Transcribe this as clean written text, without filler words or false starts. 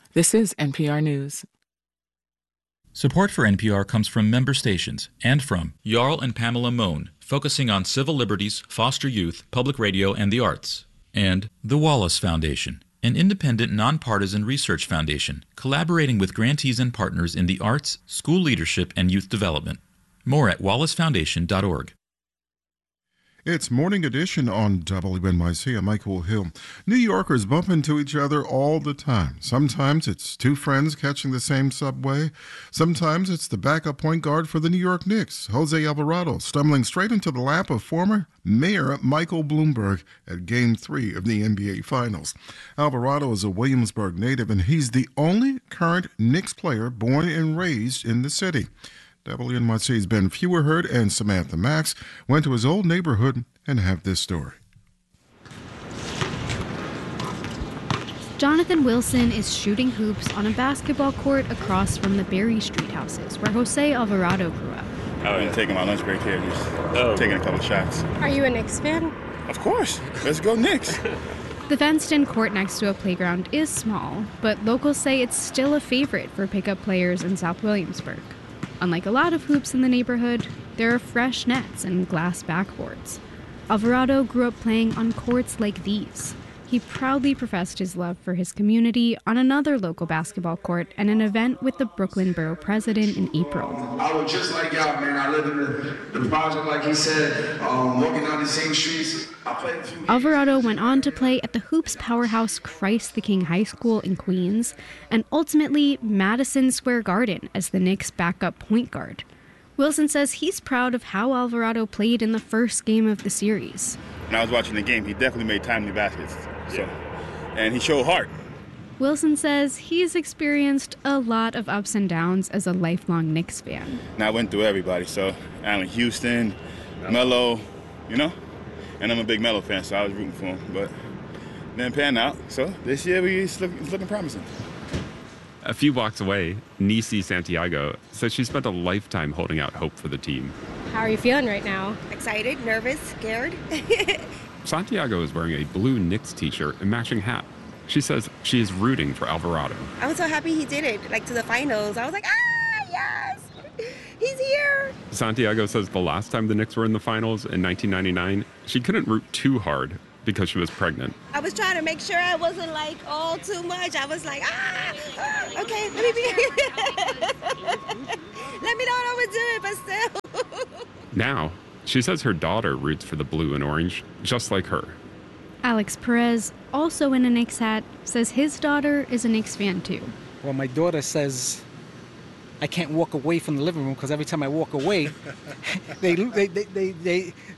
This is NPR News. Support for NPR comes from member stations and from Jarl and Pamela Mohn, focusing on civil liberties, foster youth, public radio, and the arts. And the Wallace Foundation, an independent, nonpartisan research foundation collaborating with grantees and partners in the arts, school leadership, and youth development. More at wallacefoundation.org. It's Morning Edition on WNYC. I'm Michael Hill. New Yorkers bump into each other all the time. Sometimes it's two friends catching the same subway. Sometimes it's the backup point guard for the New York Knicks, Jose Alvarado, stumbling straight into the lap of former Mayor Michael Bloomberg at Game 3 of the NBA Finals. Alvarado is a Williamsburg native, and he's the only current Knicks player born and raised in the city. WNYC's Ben Feuerherd and Samantha Max went to his old neighborhood and have this story. Jonathan Wilson is shooting hoops on a basketball court across from the Berry Street houses where Jose Alvarado grew up. I'm taking my lunch break here, just taking a couple shots. Are you a Knicks fan? Of course. Let's go Knicks. The fenced-in court next to a playground is small, but locals say it's still a favorite for pickup players in South Williamsburg. Unlike a lot of hoops in the neighborhood, there are fresh nets and glass backboards. Alvarado grew up playing on courts like these. He proudly professed his love for his community on another local basketball court at an event with the Brooklyn Borough president in April. I was just like y'all, man. I live in the project, like he said, walking down the same streets. Alvarado went on to play at the hoops powerhouse Christ the King High School in Queens, and ultimately Madison Square Garden as the Knicks' backup point guard. Wilson says he's proud of how Alvarado played in the first game of the series. When I was watching the game, he definitely made timely baskets. And he showed heart. Wilson says he's experienced a lot of ups and downs as a lifelong Knicks fan. And I went through everybody, so Allen Houston, Melo, and I'm a big Melo fan, so I was rooting for him. But didn't pan out, so this year it's looking promising. A few blocks away, Nisi Santiago says she spent a lifetime holding out hope for the team. How are you feeling right now? Excited, nervous, scared. Santiago is wearing a blue Knicks t-shirt and matching hat. She says she is rooting for Alvarado. I was so happy he did it, to the finals. I was like, yes, he's here. Santiago says the last time the Knicks were in the finals in 1999, she couldn't root too hard because she was pregnant. I was trying to make sure I wasn't all too much. I was like, okay, let me be. Let me know what I'm doing, but still. Now, she says her daughter roots for the blue and orange, just like her. Alex Perez, also in a Knicks hat, says his daughter is a Knicks fan too. Well, my daughter says I can't walk away from the living room because every time I walk away, they